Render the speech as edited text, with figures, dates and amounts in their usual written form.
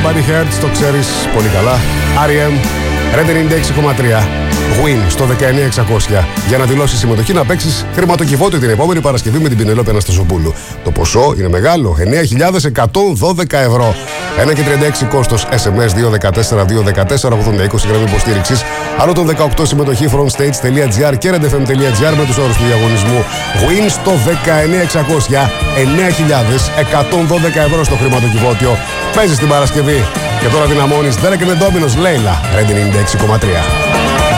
Buddy Hertz, το ξέρεις πολύ καλά. R.E.M. Red 96,3. Win στο 19600 για να δηλώσει συμμετοχή να παίξεις χρηματοκιβώτιο την επόμενη Παρασκευή με την Πινελόπη Αναστασοπούλου. Το ποσό είναι μεγάλο, 9.112 ευρώ. 1,36 κόστος SMS 214-214-80-20 γραμμή υποστήριξης. Άλλο των 18 συμμετοχή frontstage.gr και redfm.gr με τους όρους του διαγωνισμού. Win στο 19600. 9.112 ευρώ στο χρηματοκιβώτιο. Παίζεις την Παρασκευή. Και τώρα δυναμώνεις Derek and the Dominos, Leila, Red 96,3.